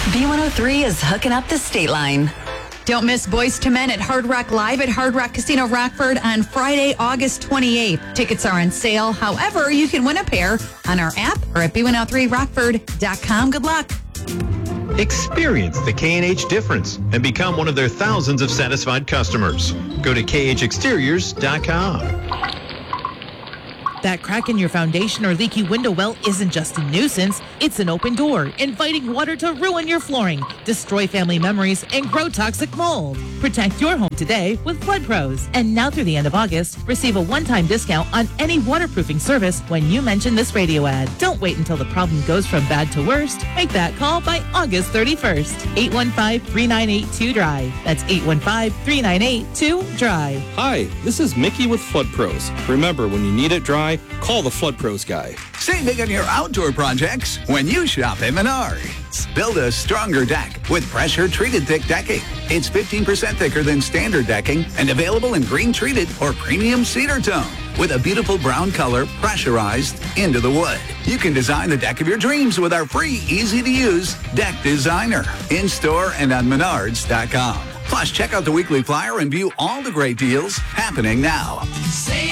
B103 is hooking up the state line. Don't miss Boys to Men at Hard Rock Live at Hard Rock Casino Rockford on Friday, August 28th. Tickets are on sale. However, you can win a pair on our app or at b103rockford.com. Good luck. Experience the K&H difference and become one of their thousands of satisfied customers. Go to khexteriors.com. That crack in your foundation or leaky window well isn't just a nuisance. It's an open door, inviting water to ruin your flooring, destroy family memories, and grow toxic mold. Protect your home today with Flood Pros. And now through the end of August, receive a one-time discount on any waterproofing service when you mention this radio ad. Don't wait until the problem goes from bad to worst. Make that call by August 31st. 815-3982-DRY. That's 815-3982-DRY. Hi, this is Mickey with Flood Pros. Remember, when you need it dry, call the Flood Pros guy. Save big on your outdoor projects when you shop at Menards. Build a stronger deck with pressure-treated thick decking. It's 15% thicker than standard decking and available in green-treated or premium cedar tone with a beautiful brown color pressurized into the wood. You can design the deck of your dreams with our free, easy-to-use Deck Designer in-store and on Menards.com. Plus, check out the weekly flyer and view all the great deals happening now.